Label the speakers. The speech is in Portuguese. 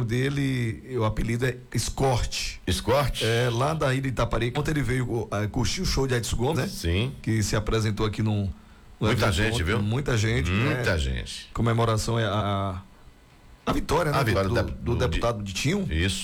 Speaker 1: nome dele, o apelido é Escorte.
Speaker 2: Escorte?
Speaker 1: É, lá da ilha de Itaparica. Ontem ele veio curtir o show de Edson Gomes, né?
Speaker 2: Sim.
Speaker 1: Que se apresentou aqui no
Speaker 2: Muita gente,
Speaker 1: ontem,
Speaker 2: viu?
Speaker 1: Muita gente.
Speaker 2: Muita gente.
Speaker 1: Comemoração é a vitória, né?
Speaker 2: A vitória
Speaker 1: do deputado Ditinho.
Speaker 2: Isso.